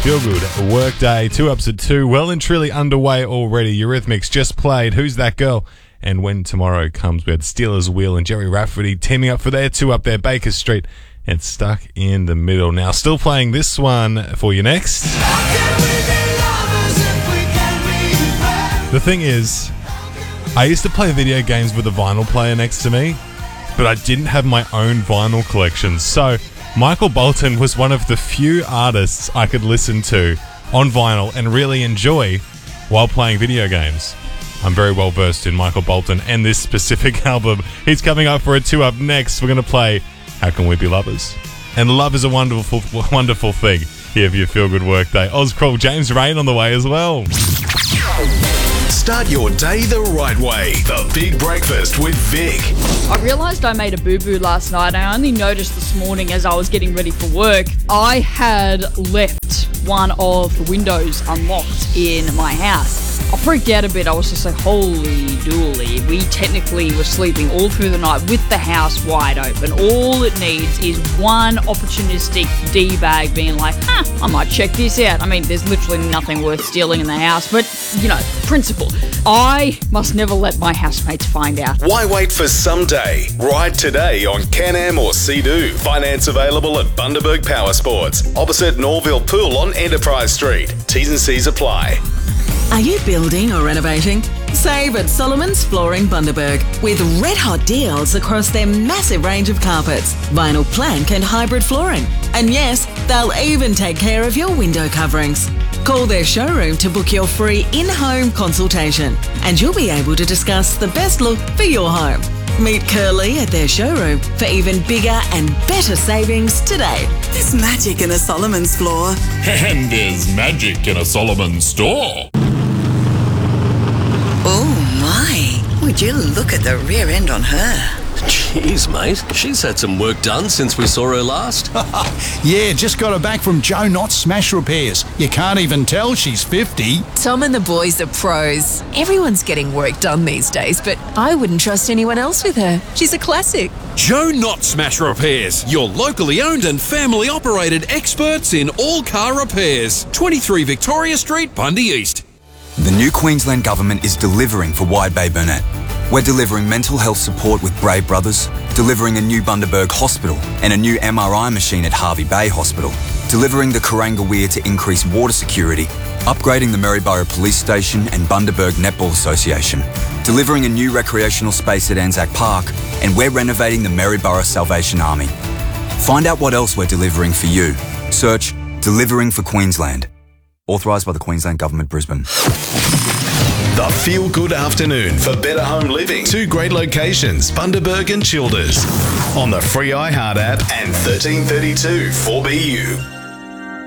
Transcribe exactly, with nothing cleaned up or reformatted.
Feel Good Workday, two ups at two, well and truly underway already. Eurythmics just played Who's That Girl? And When Tomorrow Comes, we had Steelers Wheel and Jerry Rafferty teaming up for their two up there, Baker Street, and Stuck in the Middle. Now, still playing this one for you next. The thing is, I used to play video games with a vinyl player next to me, but I didn't have my own vinyl collection. So Michael Bolton was one of the few artists I could listen to on vinyl and really enjoy while playing video games. I'm very well versed in Michael Bolton and this specific album. He's coming up for a two up next. We're going to play How Can We Be Lovers? And love is a wonderful, wonderful thing. Here for your Feel Good Workday. Ozcrawl, James Rain on the way as well. Start your day the right way. The Big Breakfast with Vic. I realised I made a boo-boo last night. I only noticed this morning as I was getting ready for work. I had left one of the windows unlocked in my house. I freaked out a bit. I was just like, holy dooly. We technically were sleeping all through the night with the house wide open. All it needs is one opportunistic D-bag being like, huh, I might check this out. I mean, there's literally nothing worth stealing in the house, but, you know, principle. I must never let my housemates find out. Why wait for someday? Ride today on Can-Am or Sea-Doo. Finance available at Bundaberg Power Sports, opposite Norville Pool on Enterprise Street. T's and C's apply. Are you building or renovating? Save at Solomon's Flooring Bundaberg with red-hot deals across their massive range of carpets, vinyl plank and hybrid flooring. And yes, they'll even take care of your window coverings. Call their showroom to book your free in-home consultation and you'll be able to discuss the best look for your home. Meet Curly at their showroom for even bigger and better savings today. There's magic in a Solomon's floor. And there's magic in a Solomon's store. Oh my, would you look at the rear end on her? Jeez, mate, she's had some work done since we saw her last. Yeah, just got her back from Joe Knott Smash Repairs. You can't even tell she's fifty. Tom and the boys are pros. Everyone's getting work done these days, but I wouldn't trust anyone else with her. She's a classic. Joe Knott Smash Repairs, your locally owned and family operated experts in all car repairs. twenty-three Victoria Street, Bundy East. The new Queensland Government is delivering for Wide Bay Burnett. We're delivering mental health support with Brave Brothers, delivering a new Bundaberg Hospital and a new M R I machine at Harvey Bay Hospital, delivering the Kuranga Weir to increase water security, upgrading the Maryborough Police Station and Bundaberg Netball Association, delivering a new recreational space at Anzac Park, and we're renovating the Maryborough Salvation Army. Find out what else we're delivering for you. Search Delivering for Queensland. Authorised by the Queensland Government, Brisbane. The Feel Good Afternoon for better home living. Two great locations, Bundaberg and Childers. On the free iHeart app and thirteen thirty-two four B U.